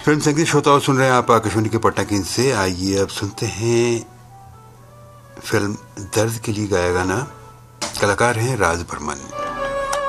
Film संगीत श्रोताओं, सुन रहे हैं आप आकाशवाणी के पटना केंद्र से। आइए अब सुनते हैं फिल्म दर्द के लिए गाया गाना। कलाकार हैं राज बर्मन।